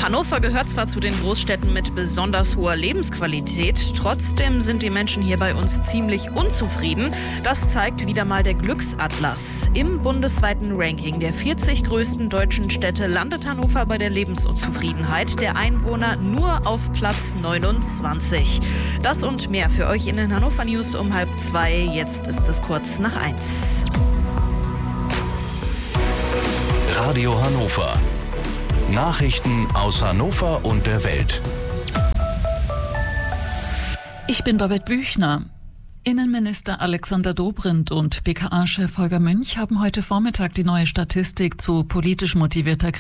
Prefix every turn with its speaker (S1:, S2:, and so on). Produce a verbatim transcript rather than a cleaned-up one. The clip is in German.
S1: Hannover gehört zwar zu den Großstädten mit besonders hoher Lebensqualität, trotzdem sind die Menschen hier bei uns ziemlich unzufrieden. Das zeigt wieder mal der Glücksatlas. Im bundesweiten Ranking der vierzig größten deutschen Städte landet Hannover bei der Lebenszufriedenheit der Einwohner nur auf Platz neunundzwanzig. Das und mehr für euch in den Hannover News um halb zwei. Jetzt ist es kurz nach eins.
S2: Radio Hannover. Nachrichten aus Hannover und der Welt.
S3: Ich bin Babette Büchner. Innenminister Alexander Dobrindt und B K A-Chef Holger Münch haben heute Vormittag die neue Statistik zu politisch motivierter Kriminalität